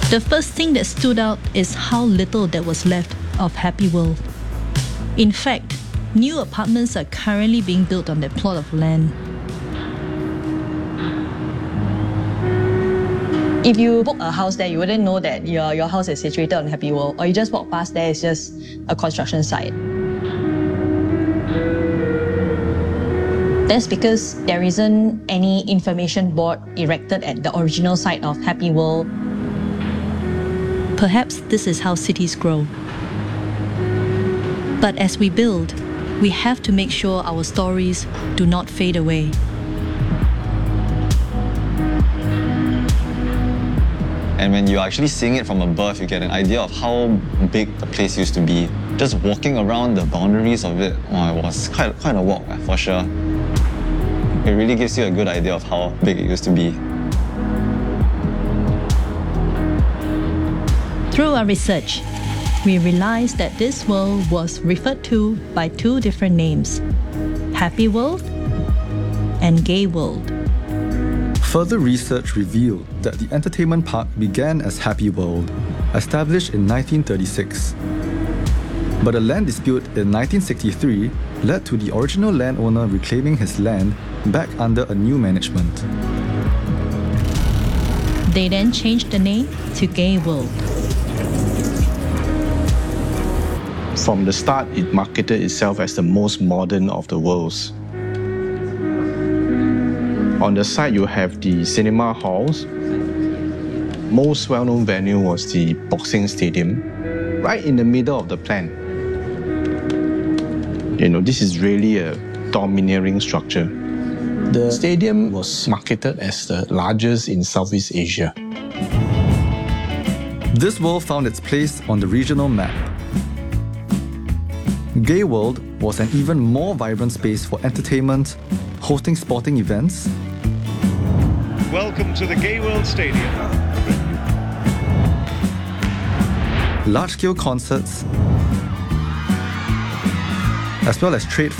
The first thing that stood out is how little that was left of Happy World. In fact, new apartments are currently being built on that plot of land. If you book a house there, you wouldn't know that your house is situated on Happy World, or you just walk past there, it's just a construction site. That's because there isn't any information board erected at the original site of Happy World. Perhaps this is how cities grow. But as we build, we have to make sure our stories do not fade away. And when you're actually seeing it from above, you get an idea of how big the place used to be. Just walking around the boundaries of it, it was quite a walk, for sure. It really gives you a good idea of how big it used to be. Through our research, we realized that this world was referred to by two different names: Happy World and Gay World. Further research revealed that the entertainment park began as Happy World, established in 1936. But a land dispute in 1963 led to the original landowner reclaiming his land back under a new management. They then changed the name to Gay World. From the start, it marketed itself as the most modern of the worlds. On the side, you have the cinema halls. Most well-known venue was the boxing stadium, right in the middle of the plan. This is really a domineering structure. The stadium was marketed as the largest in Southeast Asia. This world found its place on the regional map. Gay World was an even more vibrant space for entertainment, hosting sporting events. Welcome to the Gay World Stadium. Large-scale concerts, as well as trade